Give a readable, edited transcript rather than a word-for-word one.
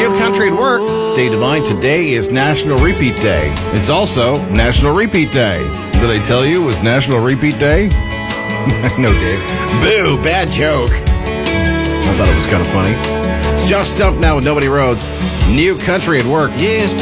New Country at Work. State of mind, today is National Repeat Day. It's also National Repeat Day. Did I tell you it was National Repeat Day? No, Dave. Boo, bad joke. I thought it was kind of funny. It's Josh Stumpf now with Nobody Rhodes. New Country at Work. Yes,